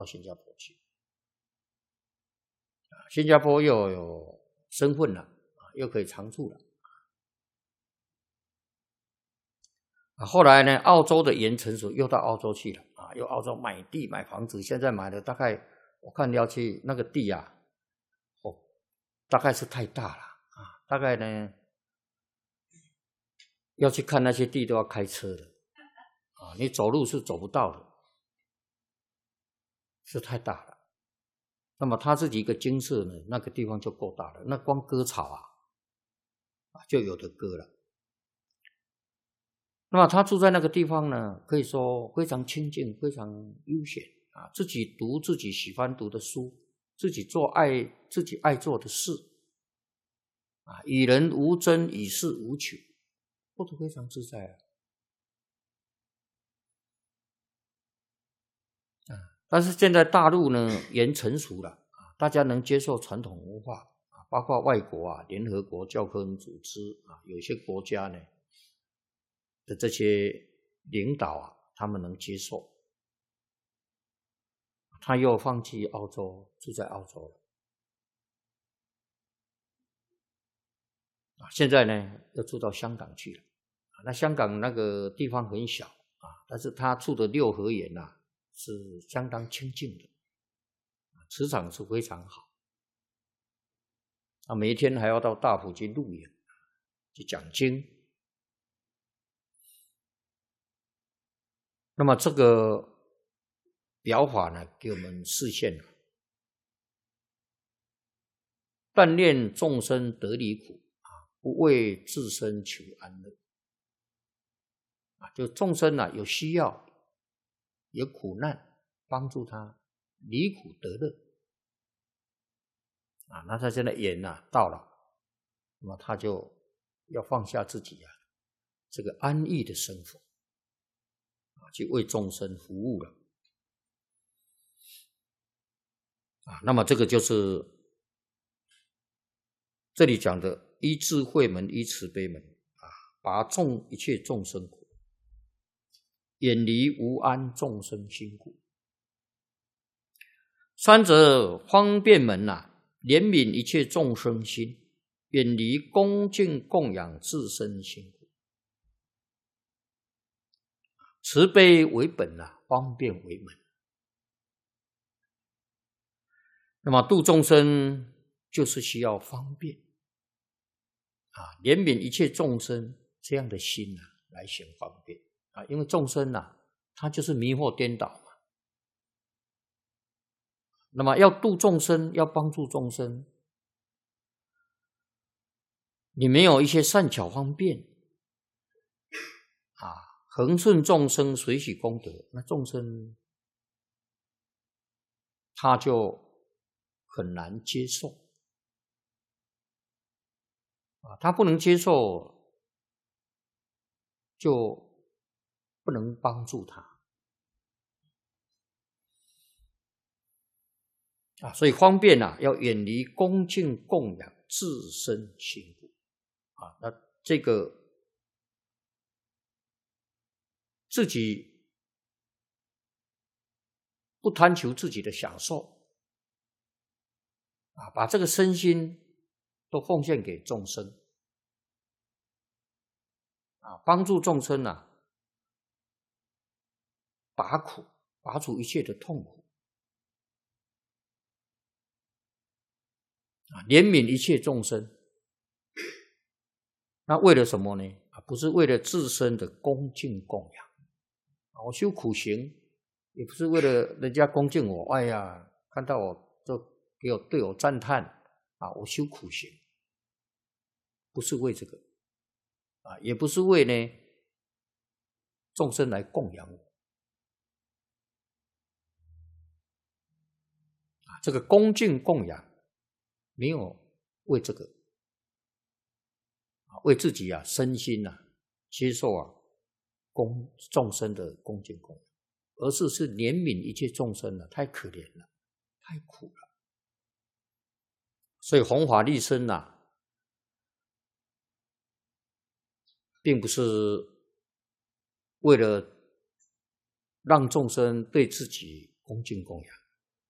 到新加坡去。新加坡又有身份了，又可以常住了。后来呢，澳洲的盐成熟，又到澳洲去了又澳洲买地买房子，现在买的大概我看要去那个地大概是太大了大概呢要去看那些地都要开车的你走路是走不到的，是太大了。那么他自己一个精舍呢，那个地方就够大了，那光割草就有的割了。那么他住在那个地方呢，可以说非常清静，非常悠闲自己读自己喜欢读的书，自己做自己爱做的事与人无争，与世无求，过得非常自在但是现在大陆呢，盐成熟了大家能接受传统文化包括外国联合国教科文组织有一些国家呢的这些领导他们能接受，他又放弃澳洲，住在澳洲了现在呢又住到香港去了那香港那个地方很小但是他住的六合园是相当清静的磁场是非常好每一天还要到大埔去录影去讲经。那么这个表法呢，给我们示现了但愿众生得离苦不为自身求安乐就众生有需要有苦难，帮助他离苦得乐那他现在缘到了，那么他就要放下自己这个安逸的生活去为众生服务了那么这个就是这里讲的依智慧门，依慈悲门拔一切众生苦，远离无安众生辛苦。三者方便门怜悯一切众生心，远离恭敬供养自身辛苦。慈悲为本方便为门。那么度众生就是需要方便怜悯一切众生这样的心来行方便因为众生他就是迷惑颠倒嘛。那么要度众生，要帮助众生，你没有一些善巧方便恒顺众生，随喜功德，那众生他就很难接受他不能接受就不能帮助他所以方便要远离恭敬供养自身辛苦那这个自己不贪求自己的享受把这个身心都奉献给众生帮助众生拔除一切的痛苦怜悯一切众生。那为了什么呢？不是为了自身的恭敬供养我修苦行也不是为了人家恭敬我，哎呀看到我就对我赞叹我修苦行，不是为这个也不是为呢众生来供养我这个恭敬供养没有为这个为自己身心接受众生的恭敬供养，而是怜悯一切众生太可怜了，太苦了。所以弘法利生并不是为了让众生对自己恭敬供养